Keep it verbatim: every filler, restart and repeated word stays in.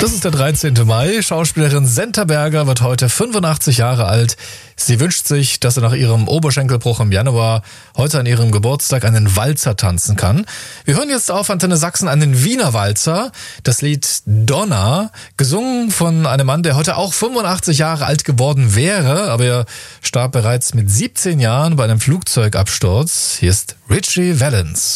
Das ist der dreizehnte Mai. Schauspielerin Senta Berger wird heute fünfundachtzig Jahre alt. Sie wünscht sich, dass sie nach ihrem Oberschenkelbruch im Januar heute an ihrem Geburtstag einen Walzer tanzen kann. Wir hören jetzt auf Antenne Sachsen einen Wiener Walzer. Das Lied Donna, gesungen von einem Mann, der heute auch fünfundachtzig Jahre alt geworden wäre, aber er starb bereits mit siebzehn Jahren bei einem Flugzeugabsturz. Hier ist Ritchie Valens.